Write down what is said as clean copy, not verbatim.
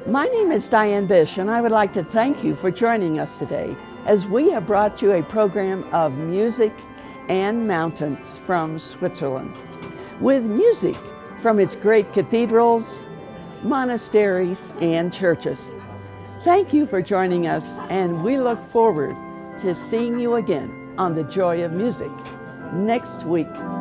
My name is Diane Bish, and I would like to thank you for joining us today as we have brought you a program of music and mountains from Switzerland, with music from its great cathedrals, monasteries, and churches. Thank you for joining us, and we look forward to seeing you again on The Joy of Music next week.